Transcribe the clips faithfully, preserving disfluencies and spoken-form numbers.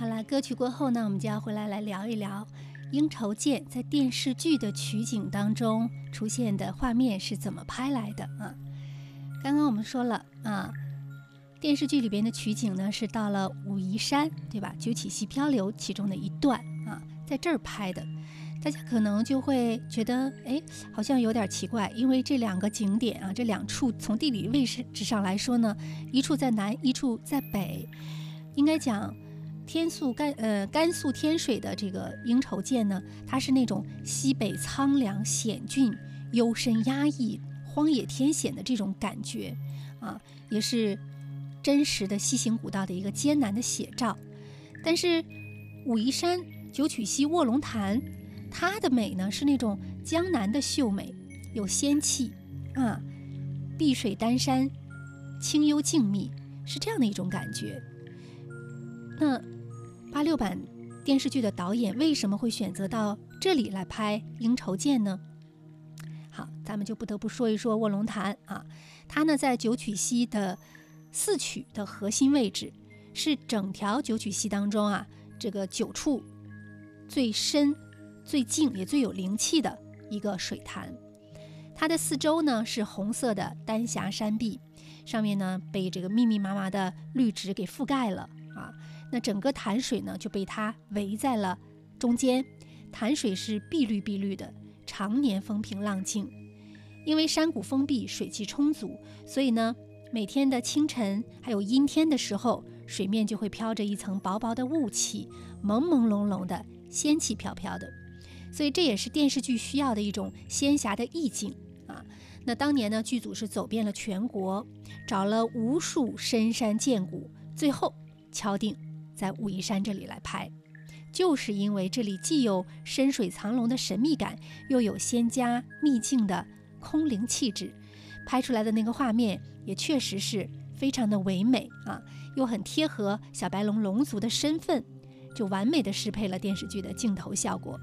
好了，歌曲过后呢，我们就要回来来聊一聊应酬剑在电视剧的取景当中出现的画面是怎么拍来的啊？刚刚我们说了啊，电视剧里边的取景呢是到了武夷山，对吧？九曲溪漂流其中的一段啊，在这儿拍的。大家可能就会觉得，哎，好像有点奇怪，因为这两个景点啊，这两处从地理位置上来说呢，一处在南，一处在北，应该讲。天宿甘呃甘肃天水的这个应酬涧呢，它是那种西北苍凉险峻、幽深压抑、荒野天险的这种感觉啊，也是真实的西行古道的一个艰难的写照。但是武夷山九曲溪卧龙潭，它的美呢是那种江南的秀美，有仙气啊，碧水丹山，清幽静谧，是这样的一种感觉。那八六版电视剧的导演为什么会选择到这里来拍应酬涧呢？好，咱们就不得不说一说卧龙潭啊，它呢在九曲溪的四曲的核心位置，是整条九曲溪当中啊这个九处最深、最静也最有灵气的一个水潭。它的四周呢是红色的丹霞山壁，上面呢被这个密密麻麻的绿植给覆盖了啊。那整个潭水呢就被它围在了中间，潭水是碧绿碧绿的，常年风平浪静。因为山谷封闭，水汽充足，所以呢每天的清晨还有阴天的时候，水面就会飘着一层薄薄的雾气，朦朦胧胧的，仙气飘飘的。所以这也是电视剧需要的一种仙侠的意境啊。那当年呢剧组是走遍了全国，找了无数深山涧谷，最后敲定在武夷山这里来拍，就是因为这里既有深水藏龙的神秘感，又有仙家秘境的空灵气质，拍出来的那个画面也确实是非常的唯美啊，又很贴合小白龙龙族的身份，就完美的适配了电视剧的镜头效果。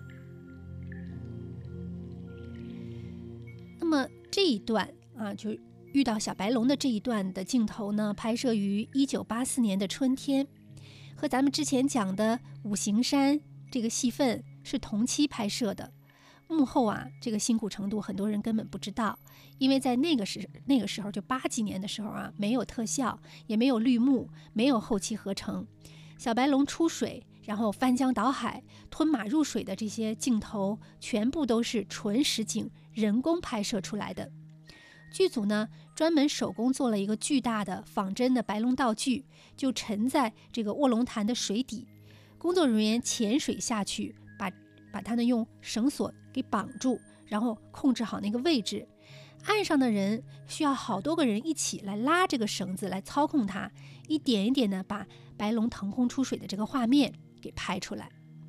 那么这一段啊，就遇到小白龙的这一段的镜头呢，拍摄于一九八四年的春天，和咱们之前讲的五行山这个戏份是同期拍摄的。幕后啊，这个辛苦程度很多人根本不知道，因为在那个时那个时候就八几年的时候啊，没有特效，也没有绿幕，没有后期合成。小白龙出水，然后翻江倒海、吞马入水的这些镜头，全部都是纯实景人工拍摄出来的。剧组呢专门手工做了一个巨大的仿真的白龙道具，就沉在这个卧龙潭的水底，工作人员潜水下去，把把它呢用绳索给绑住，然后控制好那个位置。岸上的人需要好多个人一起来拉这个绳子，来操控它，一点一点的把白龙腾空出水的这个画面给拍出来。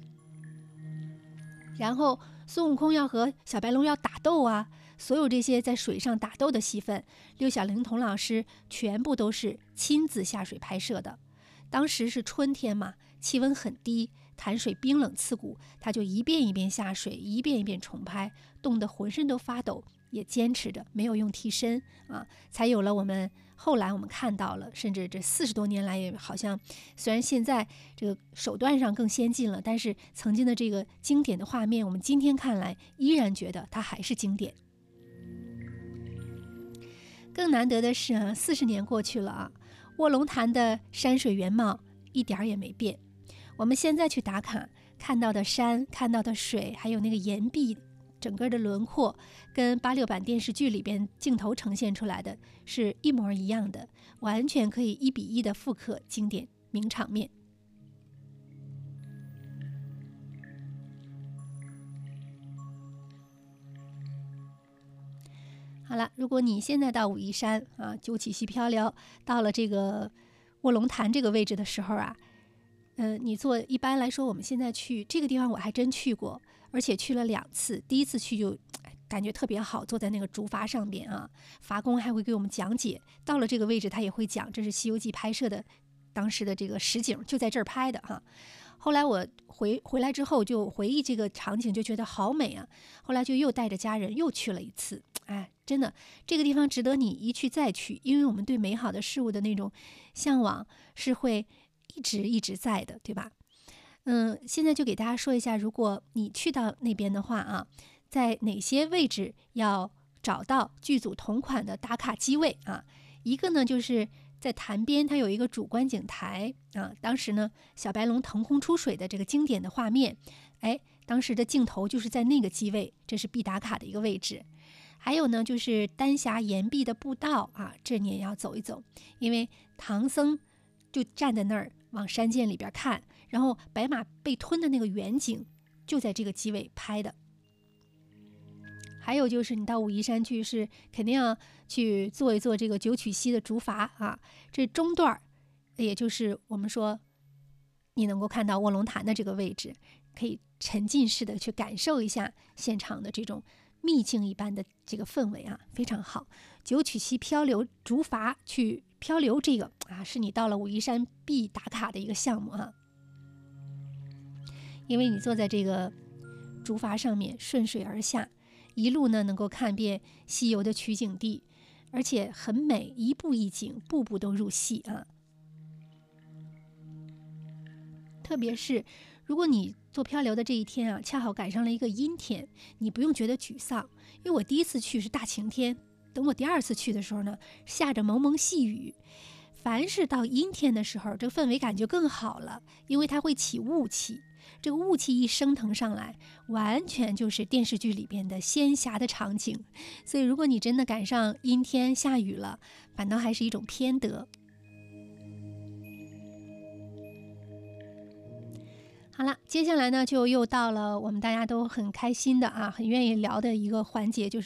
然后孙悟空要和小白龙要打斗啊，所有这些在水上打斗的戏份，六小龄童老师全部都是亲自下水拍摄的。当时是春天嘛，气温很低，潭水冰冷刺骨，他就一遍一遍下水，一遍一遍重拍，冻得浑身都发抖，也坚持着没有用替身啊，才有了我们后来我们看到了，甚至这四十多年来也好像，虽然现在这个手段上更先进了，但是曾经的这个经典的画面，我们今天看来依然觉得它还是经典。更难得的是啊，四十年过去了啊，卧龙潭的山水原貌一点也没变。我们现在去打卡看到的山、看到的水，还有那个岩壁整个的轮廓，跟八六版电视剧里边镜头呈现出来的是一模一样的，完全可以一比一的复刻经典名场面。好了，如果你现在到武夷山啊，九曲溪漂流，到了这个卧龙潭这个位置的时候啊，呃，你坐一般来说，我们现在去这个地方我还真去过，而且去了两次。第一次去就感觉特别好，坐在那个竹筏上边啊，筏工还会给我们讲解。到了这个位置，他也会讲，这是《西游记》拍摄的当时的这个实景，就在这儿拍的哈。后来我回回来之后，就回忆这个场景，就觉得好美啊。后来就又带着家人又去了一次。哎，真的，这个地方值得你一去再去，因为我们对美好的事物的那种向往是会一直一直在的，对吧？ 嗯，现在就给大家说一下，如果你去到那边的话啊，在哪些位置要找到剧组同款的打卡机位啊？一个呢，就是在潭边，它有一个主观景台啊。当时呢，小白龙腾空出水的这个经典的画面，哎，当时的镜头就是在那个机位，这是必打卡的一个位置。还有呢，就是丹霞岩壁的步道啊，这你也要走一走，因为唐僧就站在那儿往山涧里边看，然后白马被吞的那个远景就在这个机位拍的。还有就是你到武夷山去，是肯定要去做一做这个九曲溪的竹筏啊，这中段也就是我们说你能够看到卧龙潭的这个位置，可以沉浸式的去感受一下现场的这种秘境一般的这个氛围啊，非常好。九曲溪漂流竹筏去漂流，这个啊是你到了武夷山必打卡的一个项目啊，因为你坐在这个竹筏上面顺水而下，一路呢能够看遍西游的取景地，而且很美，一步一景，步步都入戏啊。特别是如果你做漂流的这一天啊，恰好赶上了一个阴天，你不用觉得沮丧，因为我第一次去是大晴天，等我第二次去的时候呢，下着蒙蒙细雨。凡是到阴天的时候，这个氛围感就更好了，因为它会起雾气，这个雾气一升腾上来，完全就是电视剧里边的仙侠的场景。所以如果你真的赶上阴天下雨了，反倒还是一种偏得。好了，接下来呢，就又到了我们大家都很开心的啊，很愿意聊的一个环节，就是